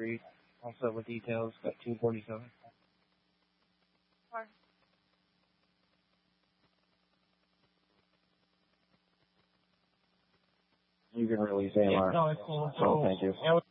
Street. Also with details, got 247. Sure. You can release AMR. No, it's cool. Oh, thank you. Yeah,